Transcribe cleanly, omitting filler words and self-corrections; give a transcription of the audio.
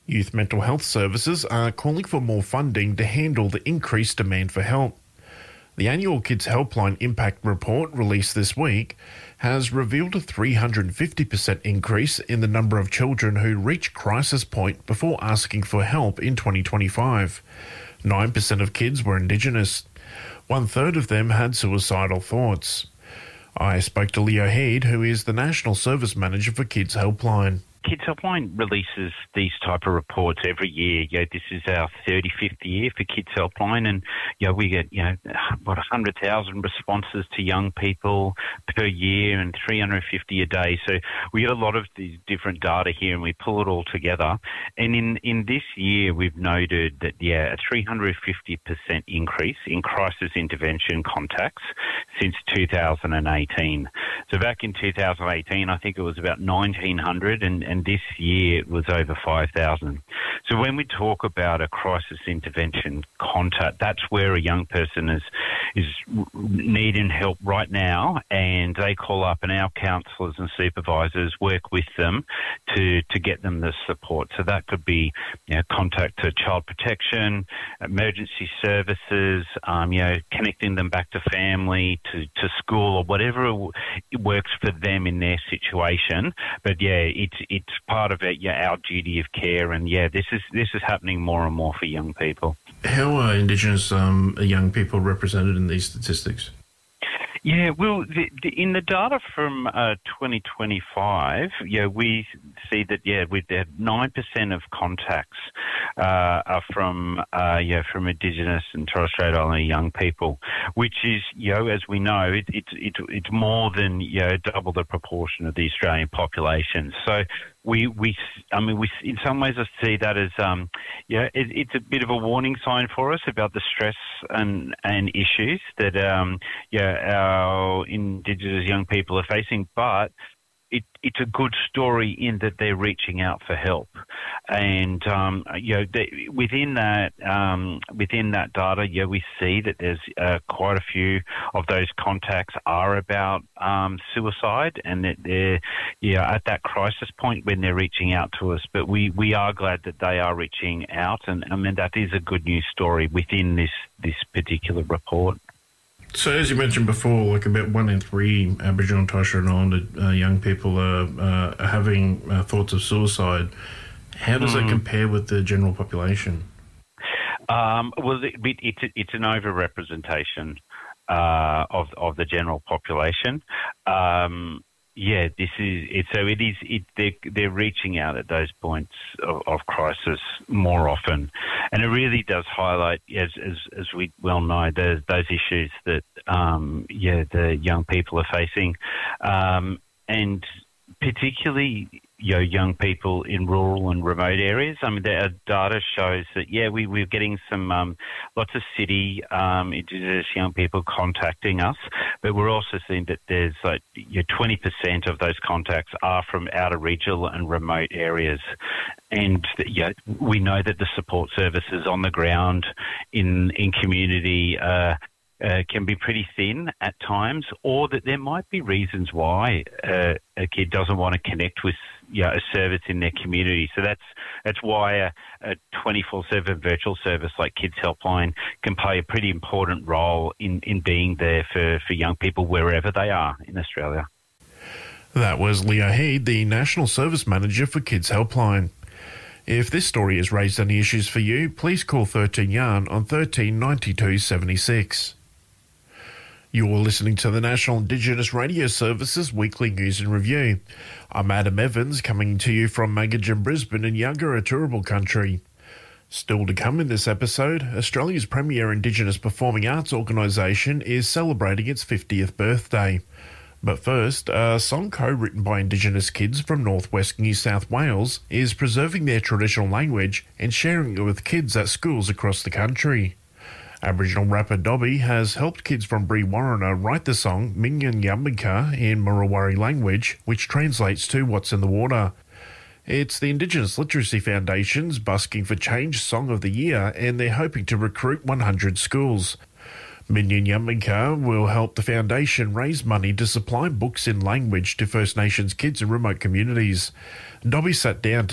Youth mental health services are calling for more funding to handle the increased demand for help. The annual Kids Helpline Impact Report released this week has revealed a 350% increase in the number of children who reach crisis point before asking for help in 2025. 9% of kids were Indigenous. 1/3 of them had suicidal thoughts. I spoke to Leo Heed, who is the National Service Manager for Kids Helpline. Kids Helpline releases these type of reports every year. This is our 35th year for Kids Helpline, and we get 100,000 responses to young people per year and 350 a day. So we get a lot of these different data here, and we pull it all together. And in this year, we've noted that a 350% increase in crisis intervention contacts since 2018. So back in 2018, I think it was about 1,900, and this year it was over 5,000. So when we talk about a crisis intervention contact, that's where a young person is needing help right now, and they call up, and our counsellors and supervisors work with them to get them the support. So that could be contact to child protection, emergency services, connecting them back to family, to school, or whatever works for them in their situation. But it's part of our duty of care, and this is happening more and more for young people. How are Indigenous young people represented in these statistics? Yeah, well, in the data from 2025, we see that we had 9% of contacts are from Indigenous and Torres Strait Islander young people, which is as we know, it's more than double the proportion of the Australian population. So we in some ways I see that as it's a bit of a warning sign for us about the stress and issues that our Indigenous young people are facing, but it's a good story in that they're reaching out for help, and within that data, we see that there's quite a few of those contacts are about suicide, and that they're at that crisis point when they're reaching out to us. But we are glad that they are reaching out, and that is a good news story within this particular report. So, as you mentioned before, about 1 in 3 Aboriginal and Torres Strait Islander young people are having thoughts of suicide. How does that compare with the general population? Well, it's an overrepresentation of the general population. This is it. So it is. They're reaching out at those points of crisis more often, and it really does highlight, as we well know, those issues that the young people are facing, and particularly young people in rural and remote areas. Our data shows that we're getting some lots of city Indigenous young people contacting us, but we're also seeing that there's 20% of those contacts are from outer regional and remote areas, and we know that the support services on the ground in community can be pretty thin at times, or that there might be reasons why a kid doesn't want to connect with a service in their community. So that's why a 24/7 virtual service like Kids Helpline can play a pretty important role in being there for young people wherever they are in Australia. That was Leo Heed, the National Service Manager for Kids Helpline. If this story has raised any issues for you, please call 13 Yarn on 13 92 76. You're listening to the National Indigenous Radio Service's weekly news and review. I'm Adam Evans, coming to you from Magidgin, Brisbane and Yagara Turrbal country. Still to come in this episode, Australia's premier Indigenous performing arts organisation is celebrating its 50th birthday. But first, a song co-written by Indigenous kids from northwest New South Wales is preserving their traditional language and sharing it with kids at schools across the country. Aboriginal rapper Dobby has helped kids from Brewarrina write the song Minyan Yambika in Murrawari language, which translates to What's in the Water. It's the Indigenous Literacy Foundation's Busking for Change Song of the Year, and they're hoping to recruit 100 schools. Minyan Yambika will help the foundation raise money to supply books in language to First Nations kids in remote communities. Dobby sat down to